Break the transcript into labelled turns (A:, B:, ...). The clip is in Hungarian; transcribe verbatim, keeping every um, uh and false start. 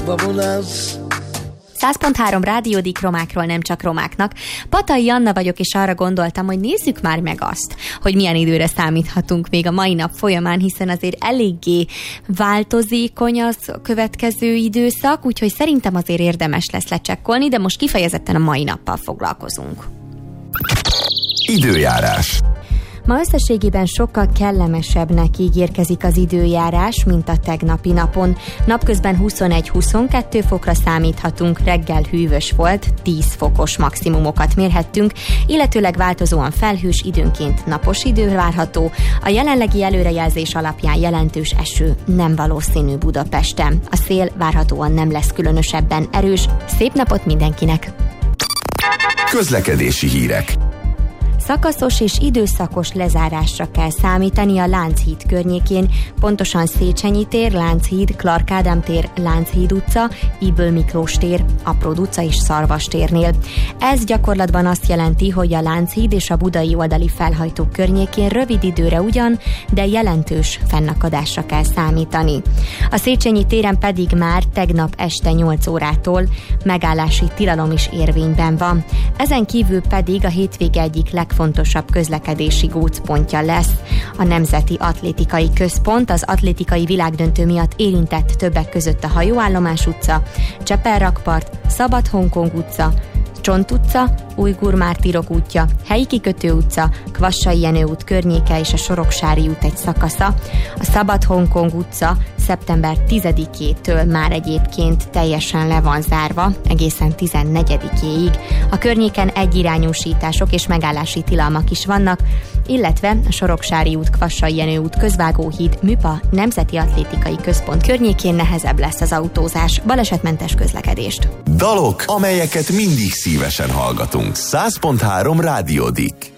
A: vamonas.
B: száz pont három Rádiódik, romákról nem csak romáknak. Patai Anna vagyok, és arra gondoltam, hogy nézzük már meg azt, hogy milyen időre számíthatunk még a mai nap folyamán, hiszen azért eléggé változékony az következő időszak, úgyhogy szerintem azért érdemes lesz lecsekkolni, de most kifejezetten a mai nappal foglalkozunk.
C: Időjárás.
B: Ma összességében sokkal kellemesebbnek ígérkezik az időjárás, mint a tegnapi napon. Napközben huszonegy-huszonkettő fokra számíthatunk, reggel hűvös volt, tíz fokos maximumokat mérhettünk, illetőleg változóan felhős, időnként napos idő várható. A jelenlegi előrejelzés alapján jelentős eső nem valószínű Budapesten. A szél várhatóan nem lesz különösebben erős. Szép napot mindenkinek!
C: Közlekedési hírek.
B: Szakaszos és időszakos lezárásra kell számítani a Lánchíd környékén, pontosan Széchenyi tér, Lánchíd, Clark Ádám tér, Lánchíd utca, Ybl Miklós tér, Apród utca és Szarvas térnél. Ez gyakorlatban azt jelenti, hogy a Lánchíd és a budai oldali felhajtók környékén rövid időre ugyan, de jelentős fennakadásra kell számítani. A Széchenyi téren pedig már tegnap este nyolc órától megállási tilalom is érvényben van. Ezen kívül pedig a hétvége egyik legfontosabb közlekedési gócpontja lesz a Nemzeti Atlétikai Központ. Az atlétikai világdöntő miatt érintett többek között a Hajóállomás utca, Csepel-rakpart, Szabad-Hongkong utca, Csont utca, Ujgur Mártírok útja, Helyi Kikötő utca, Kvassai Jenő út környéke és a Soroksári út egy szakasza. A Szabad-Hongkong utca szeptember tizedikétől már egyébként teljesen le van zárva, egészen tizennegyedikéig. A környéken egyirányúsítások és megállási tilalmak is vannak, illetve a Soroksári út, Kvassai Jenő út, Közvágóhíd, Műpa, Nemzeti Atlétikai Központ környékén nehezebb lesz az autózás. Balesetmentes közlekedést.
C: Dalok, amelyeket mindig szívesen hallgatunk. száz pont három Rádiódik.